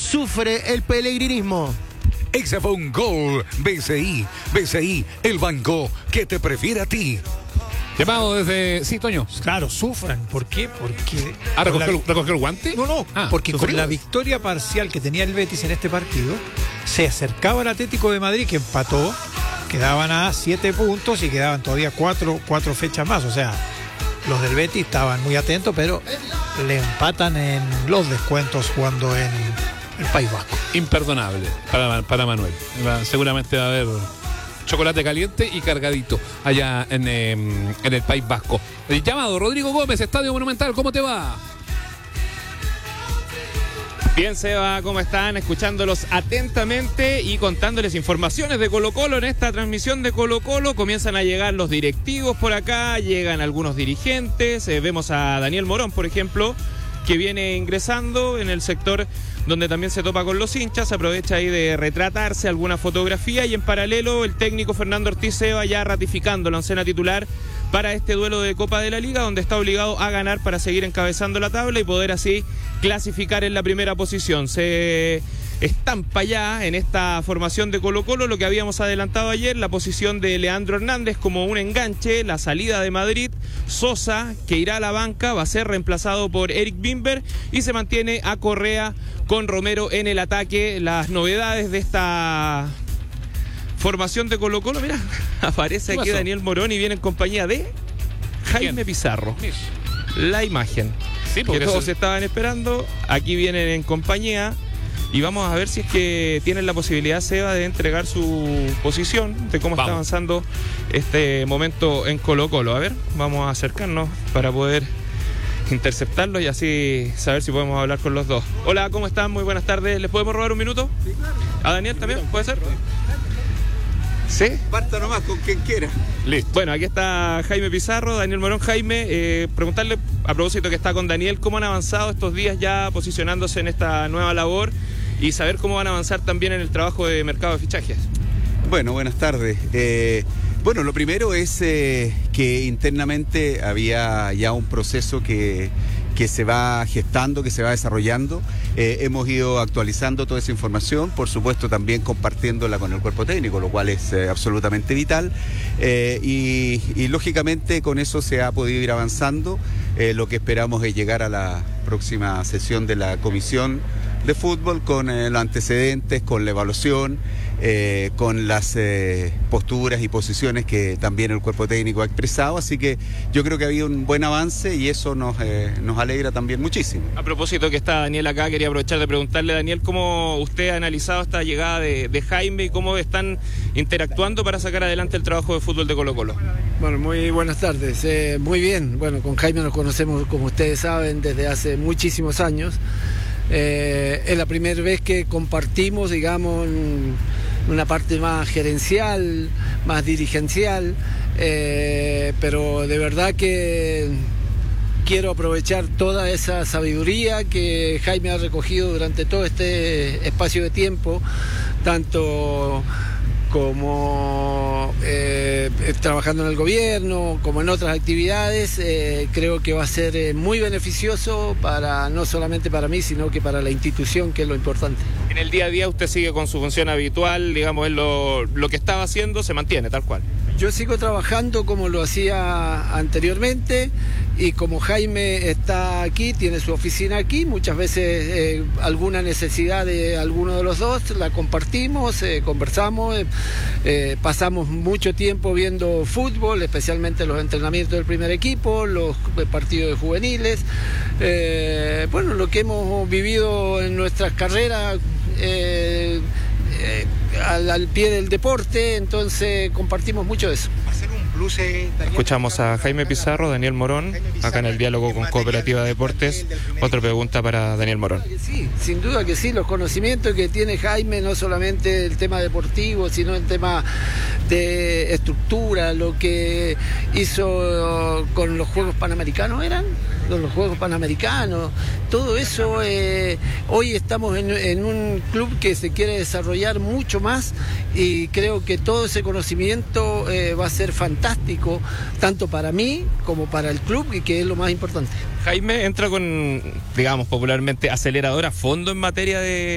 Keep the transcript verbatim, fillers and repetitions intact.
sufre el pelegrinismo. Ese fue un gol. B C I, B C I, el banco que te prefiere a ti. Llamado desde... Sí, Toño. Claro, sufran. ¿Por qué? Porque... ¿Ah, recogió, la... el, recogió el guante? No, no, ah, porque con ¿sufrió? la victoria parcial que tenía el Betis en este partido, se acercaba al Atlético de Madrid, que empató, quedaban a siete puntos y quedaban todavía cuatro, cuatro fechas más. O sea, los del Betis estaban muy atentos, pero le empatan en los descuentos jugando en el País Vasco. Imperdonable para, para Manuel. Va, seguramente va a haber chocolate caliente y cargadito allá en, eh, en el País Vasco. El llamado Rodrigo Gómez, Estadio Monumental, ¿cómo te va? Bien, Seba, ¿cómo están? Escuchándolos atentamente y contándoles informaciones de Colo Colo en esta transmisión de Colo Colo. Comienzan a llegar los directivos por acá, llegan algunos dirigentes. Eh, vemos a Daniel Morón, por ejemplo, que viene ingresando en el sector donde también se topa con los hinchas, aprovecha ahí de retratarse alguna fotografía y en paralelo el técnico Fernando Ortiz Seba ya ratificando la oncena titular para este duelo de Copa de la Liga, donde está obligado a ganar para seguir encabezando la tabla y poder así clasificar en la primera posición. Se estampa ya en esta formación de Colo Colo lo que habíamos adelantado ayer, la posición de Leandro Hernández como un enganche, la salida de Madrid, Sosa, que irá a la banca, va a ser reemplazado por Eric Bimber y se mantiene a Correa con Romero en el ataque. Las novedades de esta formación de Colo Colo, mira, aparece aquí Daniel Morón y viene en compañía de Jaime ¿Quién? Pizarro. La imagen sí, que todos se estaban esperando, aquí vienen en compañía. Y vamos a ver si es que tienen la posibilidad, Seba, de entregar su posición, de cómo vamos. Está avanzando este momento en Colo Colo. A ver, vamos a acercarnos para poder interceptarlo y así saber si podemos hablar con los dos. Hola, ¿cómo están? Muy buenas tardes. ¿Les podemos robar un minuto? Sí, claro. ¿A Daniel también? ¿Puede ser? ¿Sí? Parta nomás con quien quiera. Listo. Bueno, aquí está Jaime Pizarro, Daniel Morón. Jaime, eh, preguntarle a propósito que está con Daniel, ¿cómo han avanzado estos días ya posicionándose en esta nueva labor? Y saber cómo van a avanzar también en el trabajo de mercado de fichajes. Bueno, buenas tardes. Eh, bueno, lo primero es eh, que internamente había ya un proceso que, que se va gestando, que se va desarrollando. Eh, hemos ido actualizando toda esa información, por supuesto también compartiéndola con el cuerpo técnico, lo cual es eh, absolutamente vital. Eh, y, y lógicamente con eso se ha podido ir avanzando. Eh, lo que esperamos es llegar a la próxima sesión de la comisión de fútbol con eh, los antecedentes, con la evaluación, eh, con las eh, posturas y posiciones que también el cuerpo técnico ha expresado, así que yo creo que ha habido un buen avance y eso nos, eh, nos alegra también muchísimo. A propósito que está Daniel acá, quería aprovechar de preguntarle, Daniel, cómo usted ha analizado esta llegada de, de Jaime y cómo están interactuando para sacar adelante el trabajo de fútbol de Colo Colo. Bueno, muy buenas tardes, eh, muy bien, bueno, con Jaime nos conocemos, como ustedes saben, desde hace muchísimos años. Eh, es la primera vez que compartimos, digamos, una parte más gerencial, más dirigencial, eh, pero de verdad que quiero aprovechar toda esa sabiduría que Jaime ha recogido durante todo este espacio de tiempo, tanto como eh, trabajando en el gobierno, como en otras actividades. Eh, creo que va a ser eh, muy beneficioso para no solamente para mí, sino que para la institución, que es lo importante. En el día a día usted sigue con su función habitual, digamos, es lo, lo que estaba haciendo se mantiene tal cual. Yo sigo trabajando como lo hacía anteriormente y como Jaime está aquí, tiene su oficina aquí, muchas veces eh, alguna necesidad de alguno de los dos la compartimos, eh, conversamos, eh, eh, pasamos mucho tiempo viendo fútbol, especialmente los entrenamientos del primer equipo, los partidos de juveniles, eh, bueno, lo que hemos vivido en nuestras carreras. Eh, eh, al, al pie del deporte, entonces compartimos mucho de eso. Escuchamos a Jaime Pizarro, Daniel Morón, acá en el diálogo con Cooperativa Deportes. Otra pregunta para Daniel Morón. Sí, sin duda que sí, los conocimientos que tiene Jaime, no solamente el tema deportivo, sino el tema de estructura, lo que hizo con los Juegos Panamericanos, ¿eran? Los Juegos Panamericanos, todo eso. Eh, hoy estamos en, en un club que se quiere desarrollar mucho más y creo que todo ese conocimiento eh, va a ser fantástico, tanto para mí como para el club, y que es lo más importante. Jaime entra con, digamos popularmente, acelerador a fondo en materia de